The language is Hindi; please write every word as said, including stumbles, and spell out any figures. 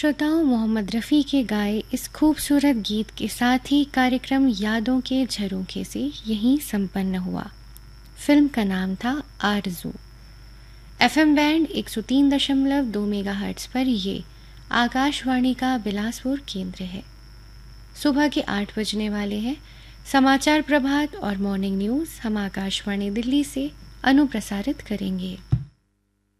श्रोताओं, मोहम्मद रफ़ी के गाए इस खूबसूरत गीत के साथ ही कार्यक्रम यादों के झरोखे से यहीं संपन्न हुआ। फिल्म का नाम था आरज़ू। एफएम बैंड एक सौ तीन दशमलव दो मेगाहर्ट्ज़ पर ये आकाशवाणी का बिलासपुर केंद्र है। सुबह के आठ बजने वाले हैं। समाचार प्रभात और मॉर्निंग न्यूज़ हम आकाशवाणी दिल्ली से अनुप्रसारित करेंगे।